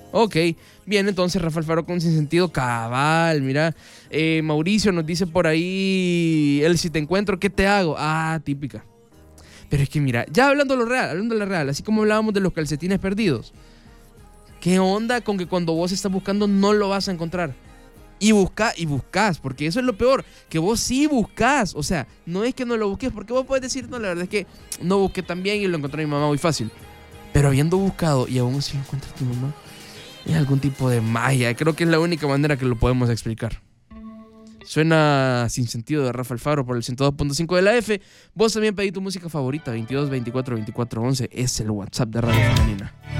Ok, bien, entonces Rafa Alfaro con Sin Sentido, cabal, mira. Mauricio nos dice por ahí, el si te encuentro, ¿qué te hago? Ah, típica. Pero es que mira, ya hablando de lo real, así como hablábamos de los calcetines perdidos, ¿qué onda con que cuando vos estás buscando no lo vas a encontrar? Y buscas, porque eso es lo peor, que vos sí buscas, o sea, no es que no lo busques, porque vos puedes decir, no, la verdad es que no busqué tan bien y lo encontré a mi mamá muy fácil. Pero habiendo buscado y aún así lo encuentras a tu mamá, es algún tipo de magia. Creo que es la única manera que lo podemos explicar. Suena Sin Sentido de Rafa Alfaro por el 102.5 de la F. Vos también pedí tu música favorita, 22 24 24 11. Es el WhatsApp de Radio Femenina.